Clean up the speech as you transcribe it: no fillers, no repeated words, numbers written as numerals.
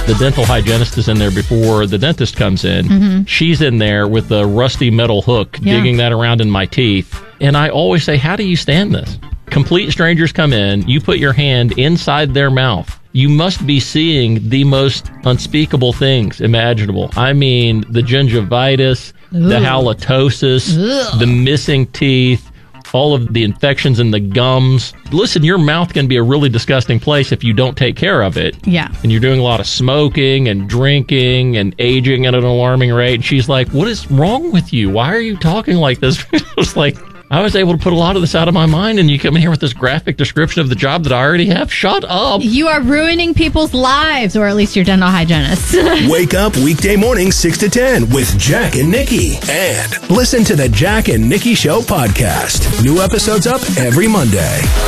The dental hygienist is in there before the dentist comes in. Mm-hmm. She's in there with a rusty metal hook, digging that around in my teeth. And I always say, how do you stand this? Complete strangers come in, you put your hand inside their mouth. You must be seeing the most unspeakable things imaginable. I mean, the gingivitis, the halitosis, the missing teeth, all of the infections in the gums. Listen, your mouth can be a really disgusting place if you don't take care of it. Yeah. And you're doing a lot of smoking and drinking and aging at an alarming rate. And she's like, what is wrong with you? Why are you talking like this? I was like, I was able to put a lot of this out of my mind, and you come in here with this graphic description of the job that I already have. Shut up. You are ruining people's lives, or at least your dental hygienist. Wake up weekday morning 6 to 10 with Jack and Nikki. And listen to the Jack and Nikki Show podcast. New episodes up every Monday.